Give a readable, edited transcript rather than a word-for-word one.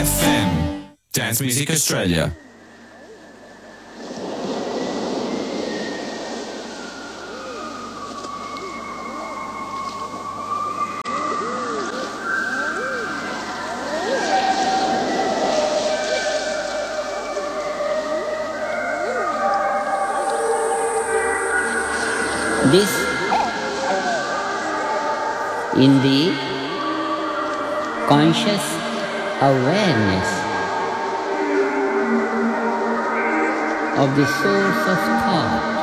FM Dance Music Australia. This in the conscious awareness of the source of thought.